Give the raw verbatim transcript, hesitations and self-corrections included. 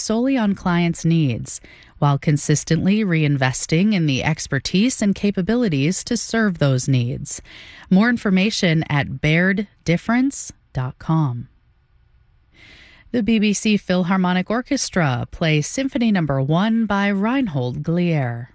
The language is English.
solely on clients' needs, while consistently reinvesting in the expertise and capabilities to serve those needs. More information at baird difference dot com. The B B C Philharmonic Orchestra play Symphony Number One by Reinhold Glier.